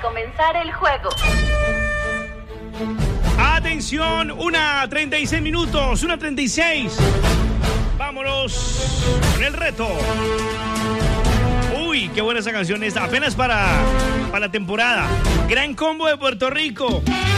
comenzar el juego. Atención, 1:36 minutos, 1:36. Vámonos con el reto. Uy, qué buena esa canción esta, apenas para la temporada. Gran combo de Puerto Rico.